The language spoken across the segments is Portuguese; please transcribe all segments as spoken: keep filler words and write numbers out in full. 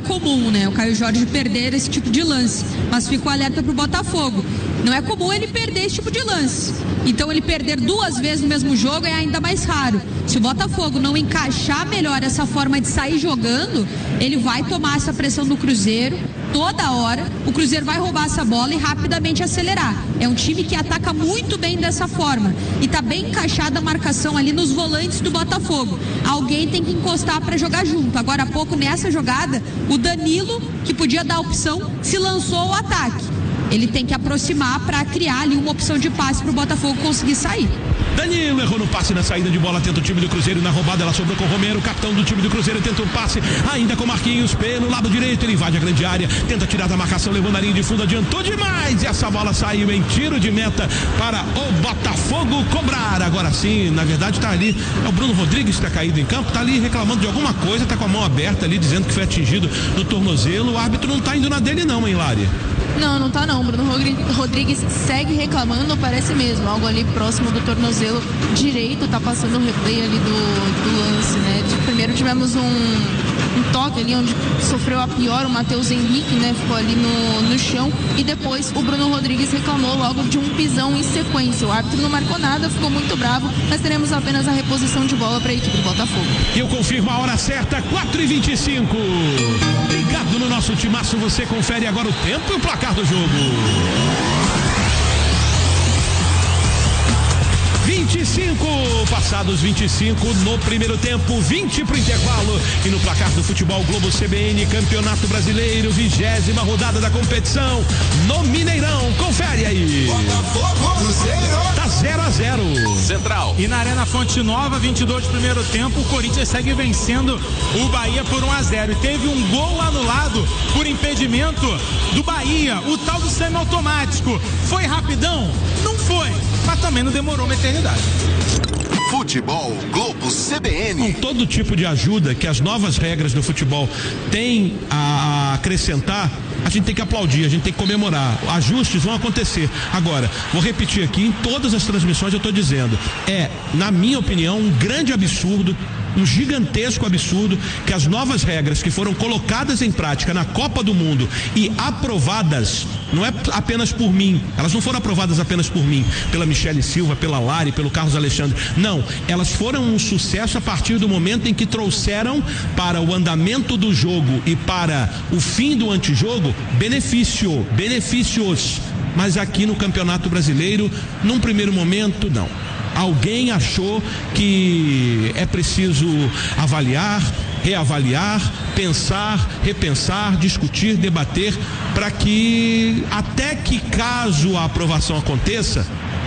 comum, né, o Caio Jorge perder esse tipo de lance, mas fica o alerta pro Botafogo. Não é comum ele perder esse tipo de lance. Então ele perder duas vezes no mesmo jogo é ainda mais raro. Se o Botafogo não encaixar melhor essa forma de sair jogando, ele vai tomar essa pressão do Cruzeiro toda hora. O Cruzeiro vai roubar essa bola e rapidamente acelerar. É um time que ataca muito bem dessa forma. E tá bem encaixada a marcação ali nos volantes do Botafogo. Alguém tem que encostar para jogar junto. Agora há pouco, nessa jogada, o Danilo, que podia dar a opção, se lançou ao ataque. Ele tem que aproximar para criar ali uma opção de passe para o Botafogo conseguir sair. Danilo errou no passe na saída de bola, tenta o time do Cruzeiro, na roubada ela sobrou com o Romero, capitão do time do Cruzeiro, tenta um passe, ainda com Marquinhos pelo lado direito, ele invade a grande área, tenta tirar da marcação, levando a linha de fundo, adiantou demais, e essa bola saiu em tiro de meta para o Botafogo cobrar. Agora sim, na verdade tá ali, é o Bruno Rodrigues que tá caído em campo, tá ali reclamando de alguma coisa, tá com a mão aberta ali, dizendo que foi atingido no tornozelo. O árbitro não tá indo na dele não, hein, Lari? Não, não tá não. Bruno Rodrigues segue reclamando, parece mesmo, algo ali próximo do tornozelo direito, tá passando o replay ali do, do lance, né? De, primeiro tivemos um, um toque ali onde sofreu a pior o Matheus Henrique, né? Ficou ali no, no chão, e depois o Bruno Rodrigues reclamou logo de um pisão em sequência. O árbitro não marcou nada, ficou muito bravo, mas teremos apenas a reposição de bola para a equipe do Botafogo. E eu confirmo a hora certa, quatro e vinte e cinco. Ligado no nosso timaço, você confere agora o tempo e o placar do jogo. vinte e cinco, passados vinte e cinco no primeiro tempo, vinte pro intervalo, e no placar do Futebol Globo C B N, Campeonato Brasileiro, vigésima rodada da competição, no Mineirão, confere aí. Tá zero a zero. Central. E na Arena Fonte Nova, vinte e dois primeiro tempo, o Corinthians segue vencendo o Bahia por um a zero, e teve um gol anulado por impedimento do Bahia, o tal do semiautomático. Foi rapidão? Não foi, mas também não demorou uma eternidade. Futebol Globo C B N. Com todo tipo de ajuda que as novas regras do futebol têm a acrescentar, a gente tem que aplaudir, a gente tem que comemorar. Ajustes vão acontecer. Agora, vou repetir aqui, em todas as transmissões eu estou dizendo, é, na minha opinião, um grande absurdo, um gigantesco absurdo, que as novas regras que foram colocadas em prática na Copa do Mundo e aprovadas, não é apenas por mim, elas não foram aprovadas apenas por mim, pela Michele Silva, pela Lari, pelo Carlos Alexandre, não, elas foram um sucesso a partir do momento em que trouxeram para o andamento do jogo e para o fim do antijogo benefício, benefícios, mas aqui no Campeonato Brasileiro, num primeiro momento, não. Alguém achou que é preciso avaliar, reavaliar, pensar, repensar, discutir, debater, para que até que caso a aprovação aconteça,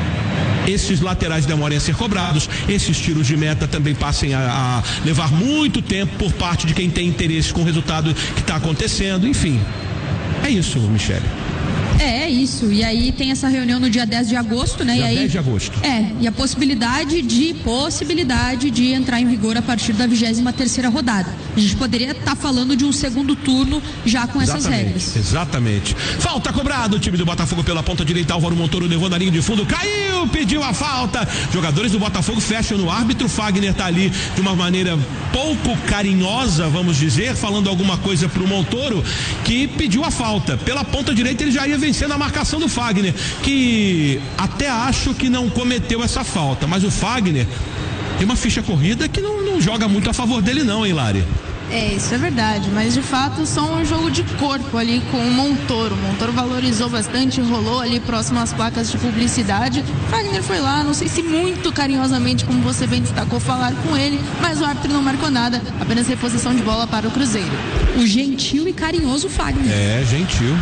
esses laterais demorem a ser cobrados, esses tiros de meta também passem a, a levar muito tempo por parte de quem tem interesse com o resultado que está acontecendo, enfim. É isso, Michele. É, é isso. E aí tem essa reunião no dia dez de agosto, né? Dia e aí, dez de agosto. É, e a possibilidade de possibilidade de entrar em vigor a partir da vigésima terceira rodada. A gente poderia estar tá falando de um segundo turno já com essas exatamente, regras. Exatamente. Falta cobrado, o time do Botafogo pela ponta direita, Álvaro Montoro levou na linha de fundo, caiu, pediu a falta. Jogadores do Botafogo fecham no árbitro, Fagner tá ali de uma maneira pouco carinhosa, vamos dizer, falando alguma coisa pro Montoro, que pediu a falta. Pela ponta direita ele já ia vencendo a marcação do Fagner, que até acho que não cometeu essa falta, mas o Fagner tem uma ficha corrida que não, não joga muito a favor dele não, hein, Lari? É, isso é verdade, mas de fato só um jogo de corpo ali com o Montoro. O Montoro valorizou bastante, rolou ali próximo às placas de publicidade. Fagner foi lá, não sei se muito carinhosamente, como você bem destacou, falar com ele, mas o árbitro não marcou nada, apenas reposição de bola para o Cruzeiro. O gentil e carinhoso Fagner. É, gentil.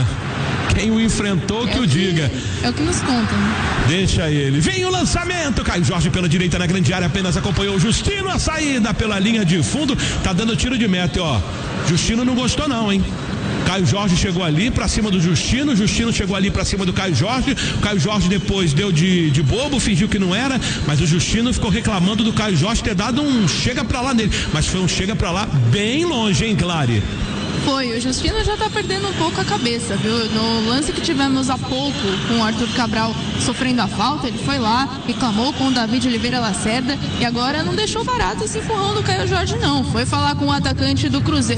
Quem o enfrentou que, é que o diga. É o que nos contam. Deixa ele. Vem o lançamento. Caio Jorge pela direita na grande área, apenas acompanhou o Justino. A saída pela linha de fundo. Tá dando tiro de meta, ó. Justino não gostou não, hein? Caio Jorge chegou ali pra cima do Justino, Justino chegou ali pra cima do Caio Jorge, o Caio Jorge depois deu de, de bobo, fingiu que não era, mas o Justino ficou reclamando do Caio Jorge ter dado um chega pra lá nele, mas foi um chega pra lá bem longe, hein, Clary? Foi, o Justino já tá perdendo um pouco a cabeça, viu? No lance que tivemos há pouco com o Arthur Cabral sofrendo a falta, ele foi lá, reclamou com o David Oliveira Lacerda e agora não deixou barato esse empurrão do Caio Jorge não, foi falar com o atacante do Cruzeiro